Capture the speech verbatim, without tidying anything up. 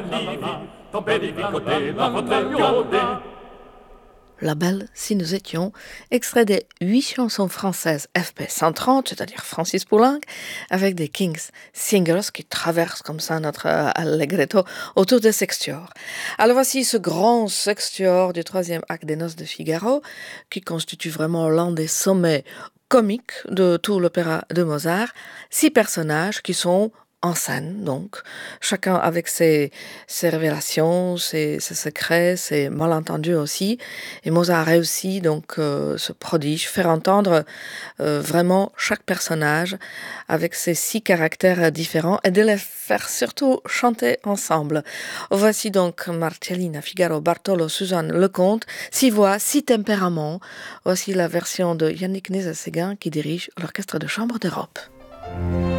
La Belle, si nous étions, extrait des huit chansons françaises F P cent trente, c'est-à-dire Francis Poulenc, avec des Kings Singers qui traversent comme ça notre euh, allegretto autour de sextuor. Alors voici ce grand sextuor du troisième acte des Noces de Figaro, qui constitue vraiment l'un des sommets comiques de tout l'opéra de Mozart. Six personnages qui sont en scène, donc, chacun avec ses, ses révélations, ses, ses secrets, ses malentendus aussi. Et Mozart a réussi, donc, euh, ce prodige, faire entendre euh, vraiment chaque personnage avec ses six caractères différents et de les faire surtout chanter ensemble. Voici donc Marcellina, Figaro, Bartolo, Suzanne, Lecomte, six voix, six tempéraments. Voici la version de Yannick Nézet-Séguin qui dirige l'Orchestre de chambre d'Europe.